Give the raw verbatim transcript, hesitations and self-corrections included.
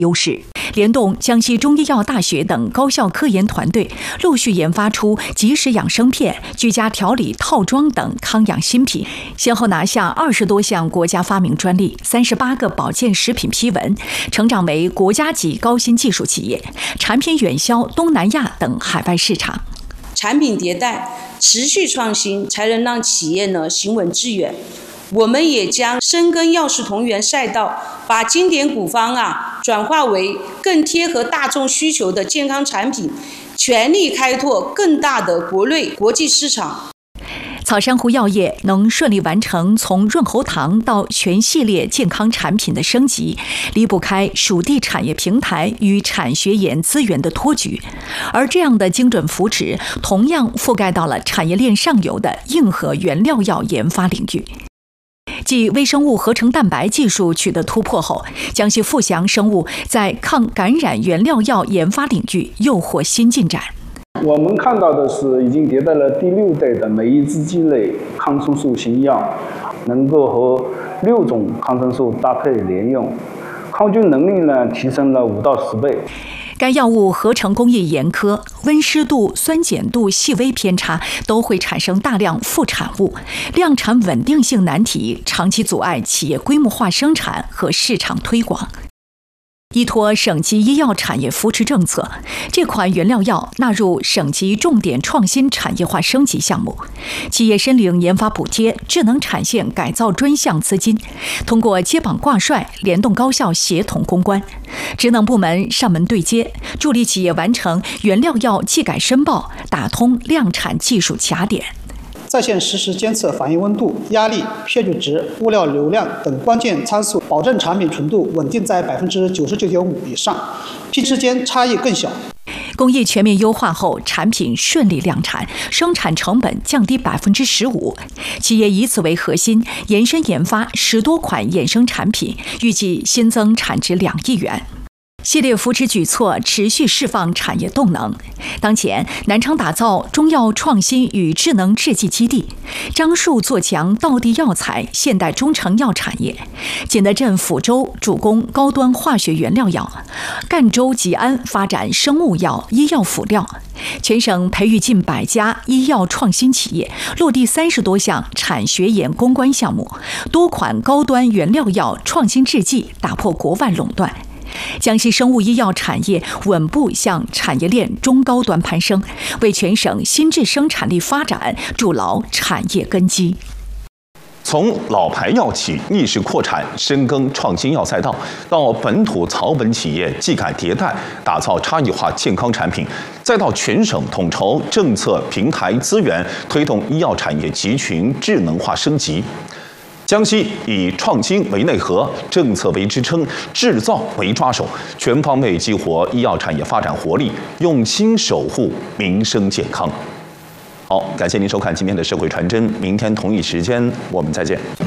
优势，联动江西中医药大学等高校科研团队，陆续研发出即食养生片、居家调理套装等康养新品，先后拿下二十多项国家发明专利、三十八个保健食品批文，成长为国家级高新技术企业，产品远销东南亚等海外市场。 产品迭代、持续创新，才能让企业呢行稳致远。我们也将深耕药食同源赛道，把经典古方啊转化为更贴合大众需求的健康产品，全力开拓更大的国内国际市场。 草珊瑚药业能顺利完成从润喉糖到全系列健康产品的升级，离不开属地产业平台与产学研资源的托举，而这样的精准扶持，同样覆盖到了产业链上游的硬核原料药研发领域。继微生物合成蛋白技术取得突破后，江西富祥生物在抗感染原料药研发领域又获新进展。 我们看到的是，已经迭代了第六代的酶抑制剂类抗生素新药，能够和六种抗生素搭配联用，抗菌能力呢提升了五到十倍。 该药物合成工艺严苛，温湿度、酸碱度细微偏差都会产生大量副产物，量产稳定性难题长期阻碍企业规模化生产和市场推广。依托省级医药产业扶持政策，这款原料药纳入省级重点创新产业化升级项目，企业申领研发补贴、智能产线改造专项资金，通过接榜挂帅、联动高校协同攻关，职能部门上门对接，助力企业完成原料药技改申报，打通量产技术卡点。 在线实时监测反应温度、压力、撇举值、物料流量等关键参数，保证产品纯度稳定在百分之九十九点五以上，批之间差异更小。 工艺全面优化后，产品顺利量产，生产成本降低百分之十五。企业以此为核心，延伸研发十多款衍生产品，预计新增产值两亿元。系列扶持举措持续释放产业动能。当前，南昌打造中药创新与智能制剂基地，樟树做强道地药材现代中成药产业，景德镇抚州主攻高端化学原料药，赣州吉安发展生物药、医药辅料。全省培育近百家医药创新企业，落地三十多项产学研攻关项目，多款高端原料药创新制剂打破国外垄断。江西生物医药产业稳步向产业链中高端攀升，为全省新质生产力发展筑牢产业根基。 从老牌药企逆势扩产、深耕创新药赛道，到本土草本企业技改迭代、打造差异化健康产品，再到全省统筹政策、平台、资源，推动医药产业集群智能化升级。江西以创新为内核，政策为支撑，制造为抓手，全方位激活医药产业发展活力，用心守护民生健康。好，感谢您收看今天的社会传真，明天同一时间我们再见。